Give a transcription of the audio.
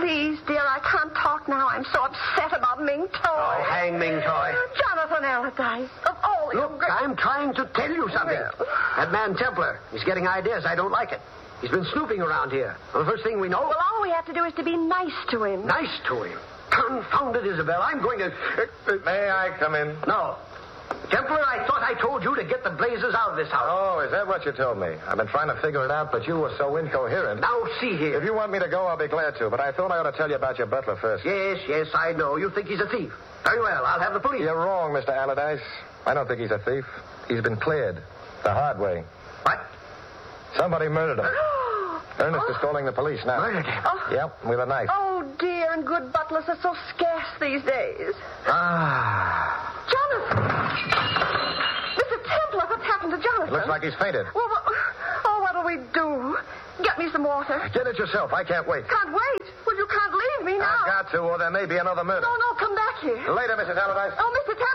please, dear, I can't talk now. I'm so upset about Ming Toy. Oh, hang Ming Toy. Jonathan Allardyce, of all the Look, I'm trying to tell you something. That man Templar, he's getting ideas. I don't like it. He's been snooping around here. Well, the first thing we know... Well, all we have to do is to be nice to him. Nice to him? Confound it, Isabel. I'm going to... May I come in? No. Templar, I thought I told you to get the blazes out of this house. Oh, is that what you told me? I've been trying to figure it out, but you were so incoherent. Now, see here. If you want me to go, I'll be glad to, but I thought I ought to tell you about your butler first. Yes, I know. You think he's a thief. Very well, I'll have the police. You're wrong, Mr. Allardyce. I don't think he's a thief. He's been cleared. The hard way. What? Somebody murdered him. Ernest is calling the police now. Murdered him? Yep, with a knife. Oh, dear, and good butlers are so scarce these days. Ah. Jonathan! Mr. Templar, what's happened to Jonathan? Looks like he's fainted. Well, what'll we do? Get me some water. Get it yourself. I can't wait. Can't wait. Well, you can't leave me now. I've got to, or there may be another murder. No, come back here. Later, Mrs. Allardyce. Oh, Mr. Templar.